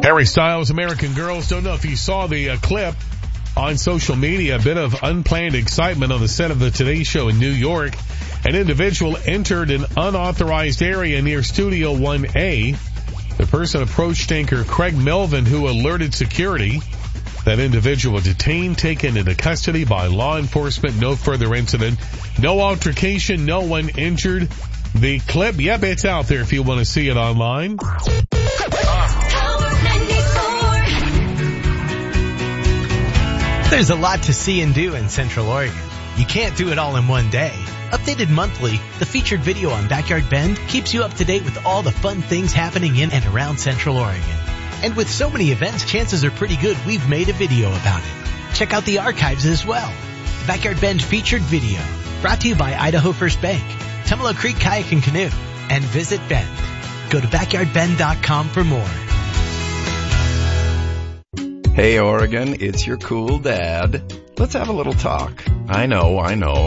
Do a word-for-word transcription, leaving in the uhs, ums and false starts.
Harry Styles, American Girls. Don't know if you saw the uh, clip on social media. A bit of unplanned excitement on the set of the Today Show in New York. An individual entered an unauthorized area near Studio one A. The person approached anchor Craig Melvin, who alerted security. That individual detained, taken into custody by law enforcement. No further incident. No altercation. No one injured. The clip, yep, it's out there if you want to see it online. There's a lot to see and do in Central Oregon. You can't do it all in one day. Updated monthly, the featured video on Backyard Bend keeps you up to date with all the fun things happening in and around Central Oregon. And with so many events, chances are pretty good we've made a video about it. Check out the archives as well. The Backyard Bend featured video, brought to you by Idaho First Bank, Tumalo Creek Kayak and Canoe, and Visit Bend. Go to backyard bend dot com for more. Hey Oregon, it's your cool dad. Let's have a little talk. I know, I know,